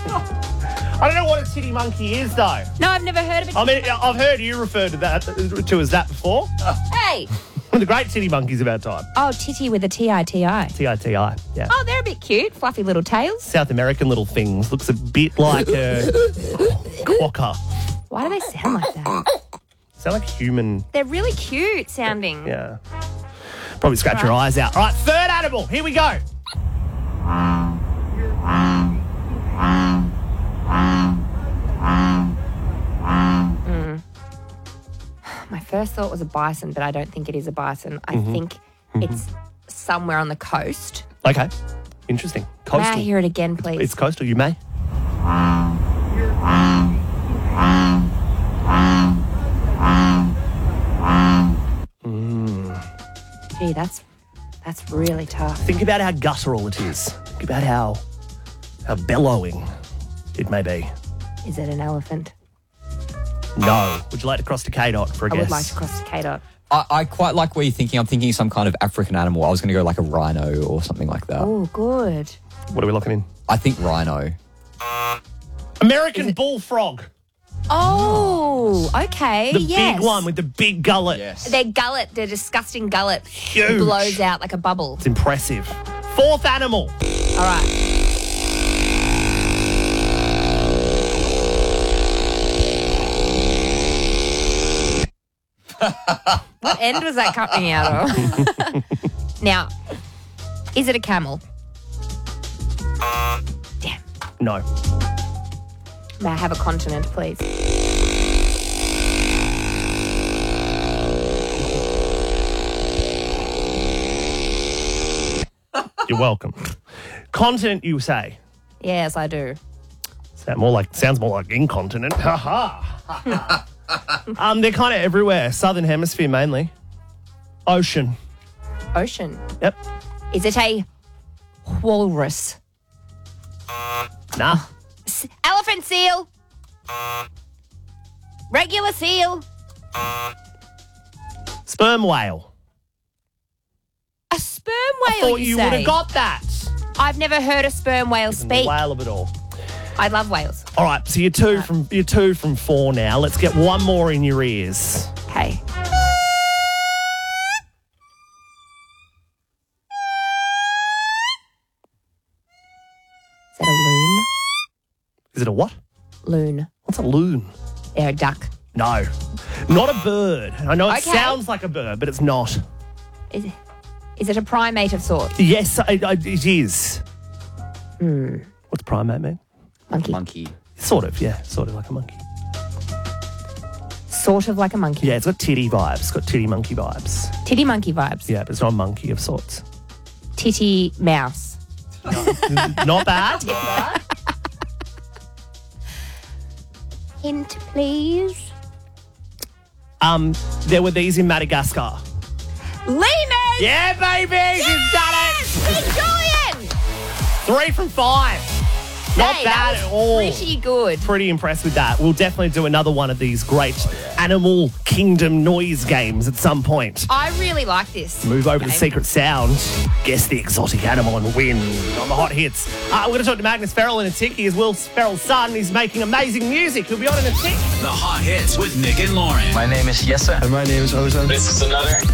I don't know what a titty monkey is, though. No, I've never heard of it. I mean, I've heard you refer to that as that before. Hey. The great titty monkeys of our time. Oh, titty with a T-I-T-I. T-I-T-I, yeah. Oh, they're a bit cute. Fluffy little tails. South American little things. Looks a bit like a quokka. Why do they sound like that? Sound like human. They're really cute sounding. Yeah. Probably scratch your eyes out. All right, third animal. Here we go. My first thought was a bison, but I don't think it is a bison. I think it's somewhere on the coast. Okay. Interesting. Coastal. May I hear it again, please? It's coastal. You may. Gee, that's really tough. Think about how guttural it is. Think about how bellowing it may be. Is it an elephant? No. Would you like to cross to K-Dot for a I guess? would like to cross to K-Dot. I quite like where you're thinking. I'm thinking some kind of African animal. I was going to go like a rhino or something like that. Oh, good. What are we looking in? I think rhino. American bullfrog. Oh, okay. The yes. big one with the big gullet. Yes. Their disgusting gullet Huge. blows out like a bubble. It's impressive. Fourth animal. All right. What end was that coming out of? Now, is it a camel? Damn. No. May I have a continent, please? You're welcome. Continent, you say? Yes, I do. Sounds more like incontinent. Ha ha. They're kind of everywhere. Southern hemisphere mainly. Ocean. Ocean. Yep. Is it a walrus? Nah. Elephant seal? Regular seal? Sperm whale. A sperm whale, Thought you would say? have got that. I've never heard a sperm whale The speak. whale of it all. I love whales. All right, so you're two from four now. Let's get one more in your ears. Okay. Is that a loon? Is it a what? Loon. What's a loon? Yeah, a duck. No, not a bird. I know it Okay. sounds like a bird, but it's not. Is it a primate of sorts? Yes, it is. What's primate mean? Monkey. Monkey. Sort of, yeah. Sort of like a monkey. Sort of like a monkey. Yeah, it's got titty vibes. It's got titty monkey vibes. Titty monkey vibes. Yeah, but it's not a monkey of sorts. Titty mouse. Not bad. Hint, please. There were these in Madagascar. Lemurs! Yeah, baby! You've done it! Julian! 3 from 5. Not Hey, bad that at was all. Pretty good. Pretty impressed with that. We'll definitely do another one of these great Animal Kingdom noise games at some point. I really like this. Move over to the game. secret sound, guess the exotic animal and win on the hot hits. We're going to talk to Magnus Ferrell in a tick. He is Will Ferrell's son. He's making amazing music. He'll be on in a tick. The hot hits with Nick and Lauren. My name is Jesse. And my name is Ozan. This is another